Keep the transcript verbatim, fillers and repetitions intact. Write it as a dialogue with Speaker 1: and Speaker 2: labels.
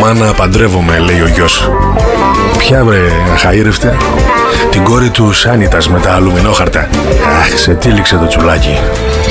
Speaker 1: μάνα παντρεύομαι, λέει ο γιος. Ποια βρε αχαήρευτε? Την κόρη του Σάνιτας με τα αλουμινόχαρτα. Αχ, σε τύλιξε το τσουλάκι.